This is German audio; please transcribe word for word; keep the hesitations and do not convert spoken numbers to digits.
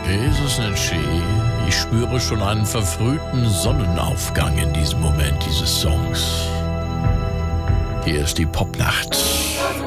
Ist es nicht schön? Ich spüre schon einen verfrühten Sonnenaufgang in diesem Moment dieses Songs. Hier ist die Popnacht.